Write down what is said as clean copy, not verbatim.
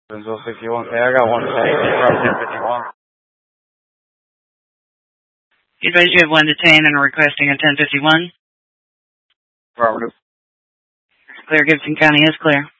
Evansville 61. Hey, I got one detained from 1051. You advise you have one detained and are requesting a 1051. Affirmative. Clear, Gibson County is clear.